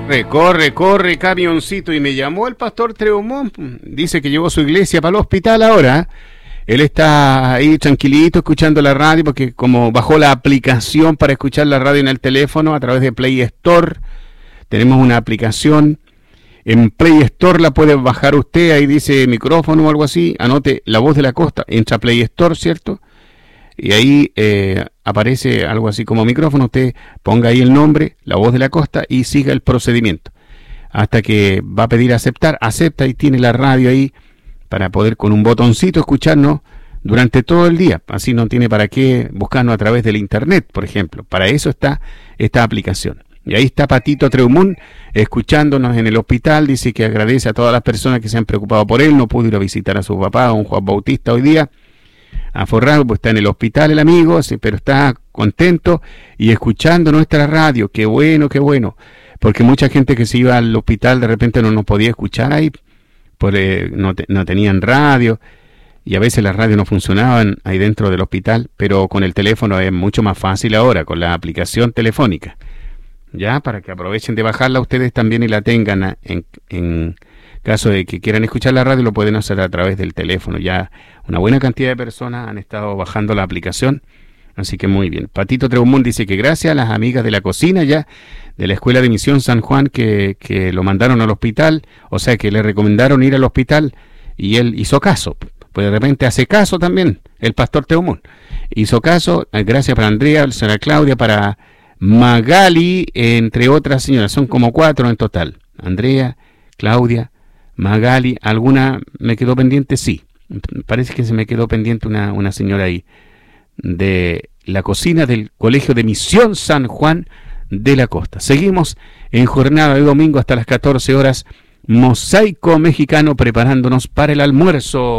Corre, camioncito. Y me llamó el pastor Treumón. Dice que llevó su iglesia para el hospital ahora. Él está ahí tranquilito escuchando la radio porque como bajó la aplicación para escuchar la radio en el teléfono a través de Play Store. Tenemos una aplicación. En Play Store la puede bajar usted. Ahí dice micrófono o algo así. Anote La Voz de la Costa. Entra a Play Store, ¿cierto? Y ahí aparece algo así como micrófono. Usted ponga ahí el nombre, La Voz de la Costa, y siga el procedimiento. Hasta que va a pedir aceptar. Acepta y tiene la radio ahí para poder con un botoncito escucharnos durante todo el día. Así no tiene para qué buscarnos a través del internet, por ejemplo. Para eso está esta aplicación. Y ahí está Patito Treumún escuchándonos en el hospital. Dice que agradece a todas las personas que se han preocupado por él. No pudo ir a visitar a su papá, un Juan Bautista, hoy día. Aforrado, pues está en el hospital el amigo, sí, pero está contento y escuchando nuestra radio. Qué bueno, porque mucha gente que se iba al hospital de repente no nos podía escuchar ahí, pues no tenían radio, y a veces las radios no funcionaban ahí dentro del hospital, pero con el teléfono es mucho más fácil ahora, con la aplicación telefónica, ya, para que aprovechen de bajarla ustedes también y la tengan en caso de que quieran escuchar la radio, lo pueden hacer a través del teléfono. Ya una buena cantidad de personas han estado bajando la aplicación, así que muy bien. Patito Treumón dice que gracias a las amigas de la cocina ya, de la Escuela de Misión San Juan, que lo mandaron al hospital, o sea que le recomendaron ir al hospital, y él hizo caso. Pues de repente hace caso también, el pastor Treumón. Hizo caso, gracias para Andrea, la señora Claudia, para Magali, entre otras señoras, son como 4 en total. Andrea, Claudia, Magali, ¿alguna me quedó pendiente? Sí, parece que se me quedó pendiente una señora ahí, de la cocina del Colegio de Misión San Juan de la Costa. Seguimos en jornada de domingo hasta las 14 horas, Mosaico Mexicano, preparándonos para el almuerzo.